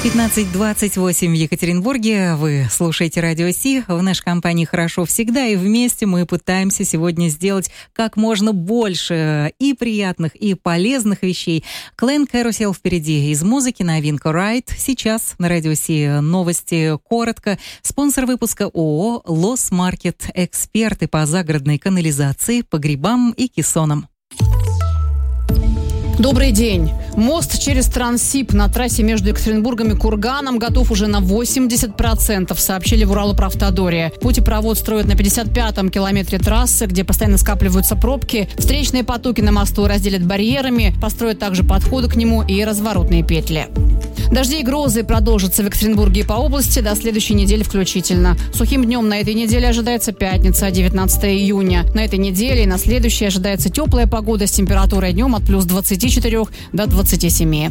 15:28 в Екатеринбурге. Вы слушаете Радио Си. В нашей компании хорошо всегда, и вместе мы пытаемся сегодня сделать как можно больше и приятных, и полезных вещей. Clan Carousel впереди. Из музыки новинка Right. Сейчас на Радио Си новости коротко. Спонсор выпуска ООО «Лос Маркет». Эксперты по загородной канализации, погребам и кессонам. Добрый день. Мост через Транссиб на трассе между Екатеринбургом и Курганом готов уже на 80%, сообщили в Уралправтодоре. Путепровод строят на 55-м километре трассы, где постоянно скапливаются пробки. Встречные потоки на мосту разделят барьерами, построят также подходы к нему и разворотные петли. Дожди и грозы продолжатся в Екатеринбурге и по области до следующей недели включительно. Сухим днем на этой неделе ожидается пятница, 19 июня. На этой неделе и на следующей ожидается теплая погода с температурой днем от плюс 24 до 27.